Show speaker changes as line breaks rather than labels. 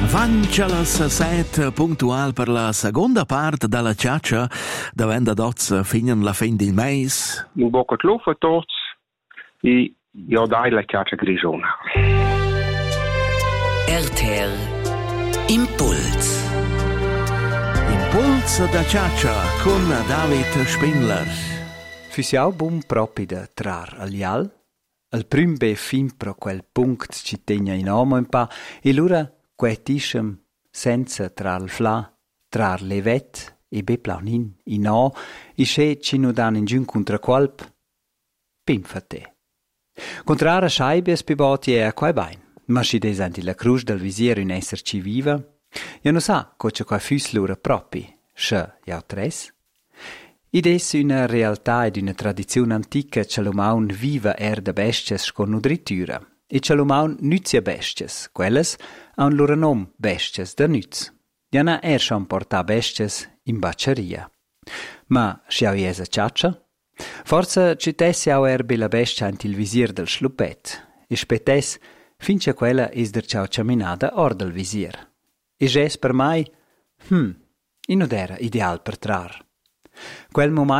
Vancelas set puntual per la seconda parte della ciaccia, davant dots finen la fin del mes.
In bocca di lupo a tots e io dai la ciaccia grigiona.
RTL Impuls.
Impuls da ciaccia con David Spindler.
Fisiau bun propi da trar alial. Il prim be fin pro quel punct ci tegna in omo un pa e l'ura quetiscem senza trar il fla, trar levet e be plaunin in o e che ci nu dan in giun contra qualp. Pim fa te. Contrara scheibies piboti e a quai bain. Ma si desenti la cruz del visier un esser ci viva, ja no sa co c'è quai fus l'ura propi, sche ja tres. Id es una realtà ed una tradizione antica che l'umaun viva da bestias con nudritura, e che l'umaun nüzia bestias, quelles han loro nom bestias da nüz. Jana schon porta bestias in bacceria. Ma schiau iesa ciaccia? Forza citessi au bella bestia ant il visier del slupet, e spetes finché quella is der ciao caminada or del visier. E ges per mai, inodera ideal per trar. Quel moment